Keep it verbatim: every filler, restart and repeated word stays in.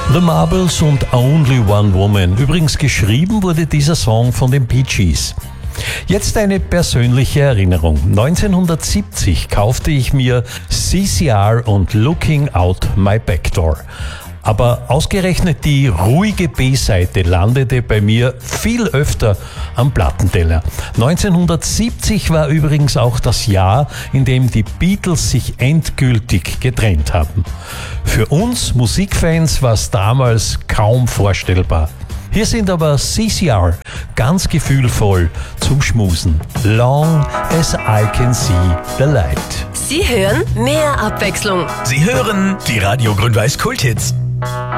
The Marbles und Only One Woman. Übrigens geschrieben wurde dieser Song von den Bee Gees. Jetzt eine persönliche Erinnerung. neunzehnhundertsiebzig kaufte ich mir C C R und Looking Out My Backdoor. Aber ausgerechnet die ruhige B-Seite landete bei mir viel öfter am Plattenteller. neunzehnhundertsiebzig war übrigens auch das Jahr, in dem die Beatles sich endgültig getrennt haben. Für uns Musikfans war es damals kaum vorstellbar. Hier sind aber C C R ganz gefühlvoll zum Schmusen. Long as I can see the light. Sie hören mehr Abwechslung. Sie hören die Radio Grün-Weiß Kulthits.